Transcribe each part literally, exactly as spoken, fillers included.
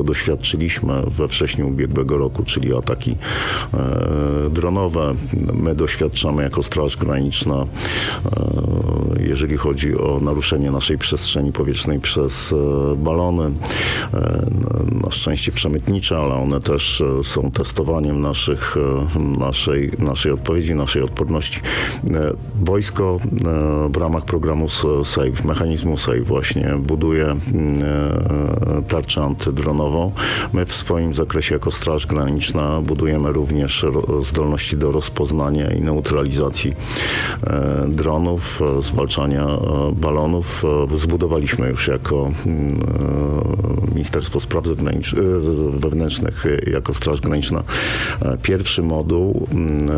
doświadczyliśmy we wrześniu ubiegłego roku, czyli ataki dronowe. My doświadczamy jako Straż Graniczna, jeżeli chodzi o naruszenie naszej przestrzeni powietrznej przez balony, na szczęście przemytnicze, ale one też są testowaniem naszych, naszej, naszej odpowiedzi, naszej odporności. Wojsko w ramach programu SAFE, mechanizmu SAFE właśnie buduje tarczę antydronową. My w swoim zakresie jako Straż Graniczna budujemy również zdolności do rozpoznania i neutralizacji dronów, zwalczania balonów. Zbudowaliśmy już jako Ministerstwo Spraw Wewnętrznych, jako Straż Graniczna pierwszy moduł,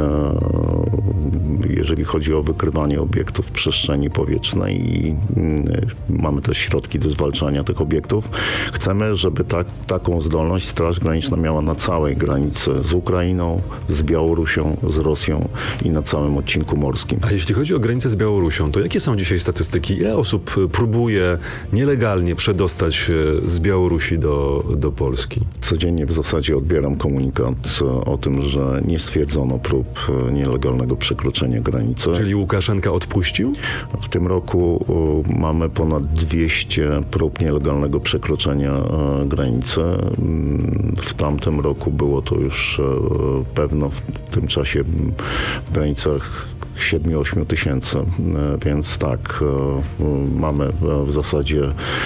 jeżeli chodzi o wykrywanie obiektów w przestrzeni powietrznej i mamy też środki do zwalczania tych obiektów. Chcemy, żeby tak, taką zdolność Straż Graniczna miała na całej granicy z Ukrainą, z Białorusią, z Rosją i na całym odcinku morskim. A jeśli chodzi o granicę z Białorusią, to jakie są dzisiaj statystyki? Ile osób próbuje nielegalnie przedostać się z Białorusi do, do Polski? Codziennie w zasadzie odbieram komunikat o tym, że nie stwierdzono prób nielegalnego przekroczenia granicy. Czyli Łukaszenka odpuścił? W tym roku mamy ponad dwieście prób nielegalnego przekroczenia granicy. W tamtym roku było to już pewno w tym czasie w granicach siedem do ośmiu tysięcy, więc tak, mamy w zasadzie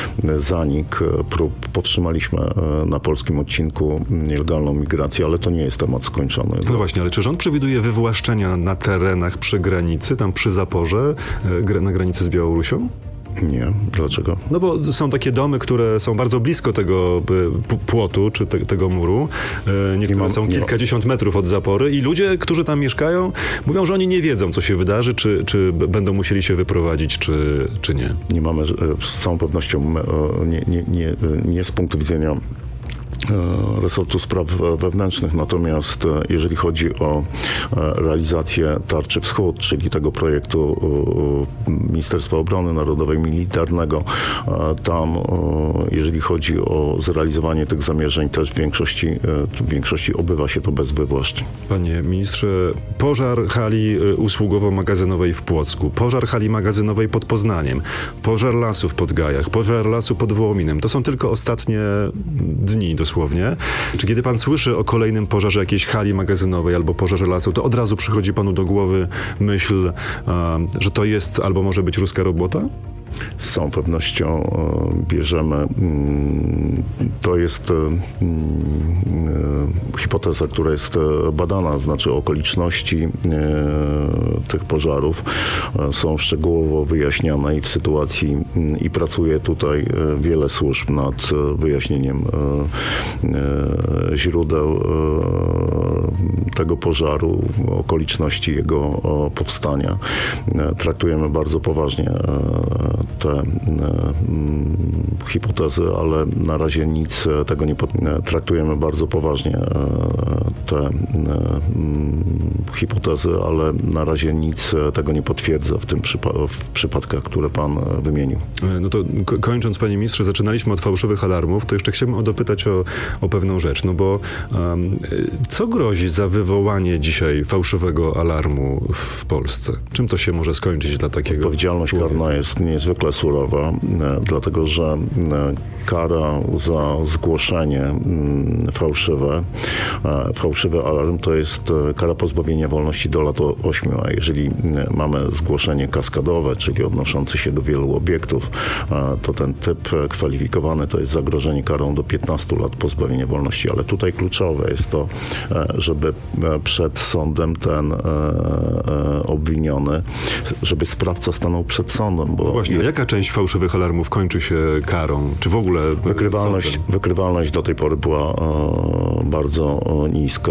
zanik prób. Powstrzymaliśmy na polskim odcinku nielegalną migrację, ale to nie jest temat skończony. No właśnie, ale czy rząd przewiduje wywłaszczenia na terenach przy granicy, tam przy zaporze, na granicy z Białorusią? Nie. Dlaczego? No bo są takie domy, które są bardzo blisko tego płotu, czy te, tego muru. Niektóre mam, są kilkadziesiąt metrów od zapory i ludzie, którzy tam mieszkają, mówią, że oni nie wiedzą, co się wydarzy, czy, czy będą musieli się wyprowadzić, czy, czy nie. Nie mamy z całą pewnością, nie, nie, nie, nie z punktu widzenia resortu spraw wewnętrznych, natomiast jeżeli chodzi o realizację Tarczy Wschód, czyli tego projektu Ministerstwa Obrony Narodowej, militarnego, tam jeżeli chodzi o zrealizowanie tych zamierzeń, też w większości, w większości obywa się to bez wywłaszczeń. Panie ministrze, pożar hali usługowo-magazynowej w Płocku, pożar hali magazynowej pod Poznaniem, pożar lasu w Podgajach, pożar lasu pod Wołominem. To są tylko ostatnie dni dosłownie. Czy kiedy pan słyszy o kolejnym pożarze jakiejś hali magazynowej albo pożarze lasu, to od razu przychodzi panu do głowy myśl, że to jest albo może być ruska robota? Z całą pewnością bierzemy, to jest hipoteza, która jest badana, znaczy okoliczności tych pożarów są szczegółowo wyjaśniane i w sytuacji, i pracuje tutaj wiele służb nad wyjaśnieniem źródeł tego pożaru, okoliczności jego powstania. Traktujemy bardzo poważnie te hipotezy, ale na razie nic tego nie pod... traktujemy bardzo poważnie te hipotezy, ale na razie nic tego nie potwierdza w tym przypa- w przypadkach, które pan wymienił. No to ko- kończąc, panie ministrze, zaczynaliśmy od fałszywych alarmów, to jeszcze chciałbym dopytać o, o pewną rzecz, no bo um, co grozi za wywołanie dzisiaj fałszywego alarmu w Polsce? Czym to się może skończyć dla takiego Odpowiedzialność człowieka? karna jest niezwykle surowa, dlatego że kara za zgłoszenie fałszywe, fałszywy alarm to jest kara pozbawienia wolności do lat ośmiu, a jeżeli mamy zgłoszenie kaskadowe, czyli odnoszące się do wielu obiektów, to ten typ kwalifikowany to jest zagrożenie karą do piętnastu lat pozbawienia wolności, ale tutaj kluczowe jest to, żeby przed sądem ten obwiniony, żeby sprawca stanął przed sądem. Bo Właśnie, a jaka część fałszywych alarmów kończy się karą? Czy w ogóle Wykrywalność, wykrywalność do tej pory była e, bardzo niska.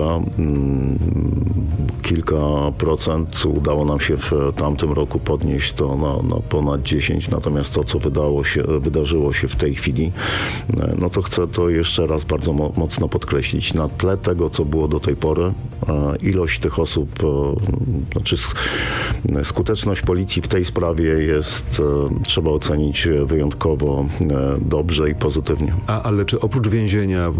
Kilka procent udało nam się w tamtym roku podnieść to na, na ponad dziesięć, natomiast to, co wydało się, wydarzyło się w tej chwili, no to chcę to jeszcze raz bardzo mo- mocno podkreślić. Na tle tego, co było do tej pory, e, ilość tych osób, e, znaczy skuteczność policji w tej sprawie jest, e, trzeba ocenić wyjątkowo e, dobrze i pozytywnie. A, ale czy oprócz więzienia